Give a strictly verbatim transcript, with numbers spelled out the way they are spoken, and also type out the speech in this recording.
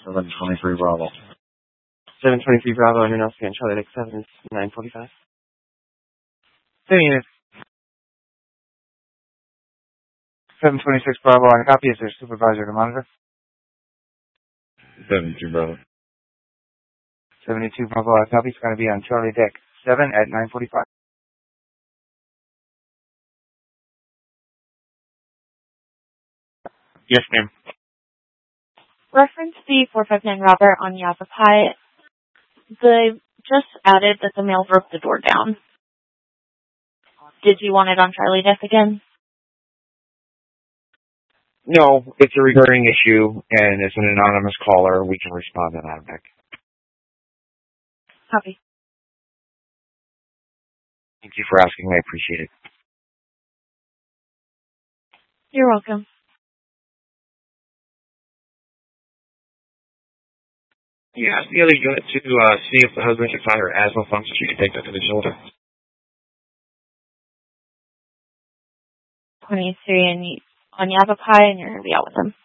seven twenty-three Bravo. seven twenty-three Bravo, and Nelson and Charlie Lake seven, nine forty-five. Same unit. seven twenty-six Bravo on copy. Is there supervisor to monitor? seventy-two Bravo. seventy-two Bravo on copy. It's going to be on Charlie Deck seven at nine forty-five. Yes, ma'am. Reference the four five nine Robert on Yavapai. They just added that the male broke the door down. Did you want it on Charlie Deck again? No, it's a recurring issue, and it's an anonymous caller. We can respond to that back. Copy. Thank you for asking. I appreciate it. You're welcome. You asked the other unit to uh, see if the husband could find her asthma pump so she could take that to the shoulder. twenty-three and on Yavapai, and you're going to be out with them.